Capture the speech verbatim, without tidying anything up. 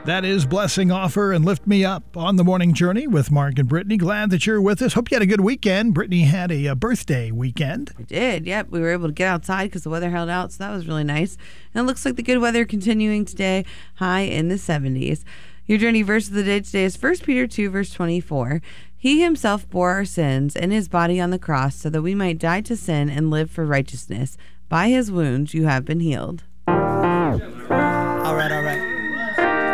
That is Blessing Offer and Lift Me Up on the Morning Journey with Mark and Brittany. Glad that you're with us. Hope you had a good weekend. Brittany had a, a birthday weekend. I did, yep. We were able to get outside because the weather held out, so that was really nice. And it looks like the good weather continuing today, high in the seventies. Your journey verse of the day today is First Peter two, verse twenty-four. He himself bore our sins in his body on the cross so that we might die to sin and live for righteousness. By his wounds you have been healed.